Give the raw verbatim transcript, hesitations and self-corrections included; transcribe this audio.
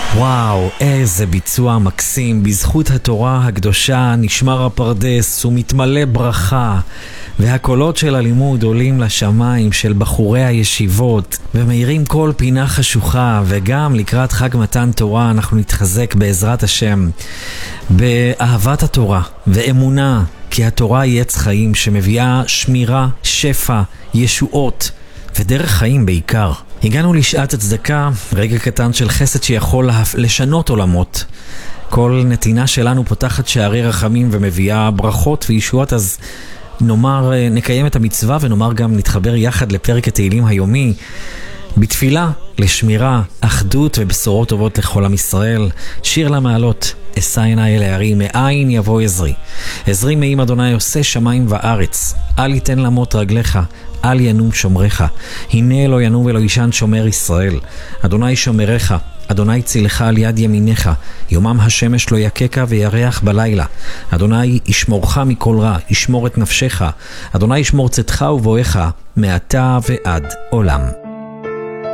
וואו, איזה ביצוע מקסים. בזכות התורה הקדושה נשמר הפרדס ומתמלא ברכה, והקולות של הלימוד עולים לשמיים של בחורי הישיבות ומאירים כל פינה חשוכה. וגם לקראת חג מתן תורה אנחנו נתחזק בעזרת השם באהבת התורה ואמונה, כי התורה היא עץ חיים שמביאה שמירה, שפע, ישועות ודרך חיים בעיקר. הגענו לשעת הצדקה, רגע קטן של חסד שיכול לשנות עולמות. כל נתינה שלנו פותחת שערי רחמים ומביאה ברכות וישועות, אז נאמר, נקיים את המצווה ונאמר גם נתחבר יחד לפרק התהילים היומי בתפילה לשמירה, אחדות ובשורות טובות לכל עם ישראל. שיר למעלות, אשא עיניי אל ההרים, מאין יבוא עזרי. עזרי מעם אדוני עושה שמיים וארץ. אל יתן למות רגליך, אל ינום שומרך. הנה לא ינום ולא ישן שומר ישראל. אדוני שומרך, אדוני צילך על יד ימינך. יומם השמש לא יקקה וירח בלילה. אדוני ישמורך מכל רע, ישמור את נפשך. אדוני ישמור צאתך ובואך מעתה ועד עולם.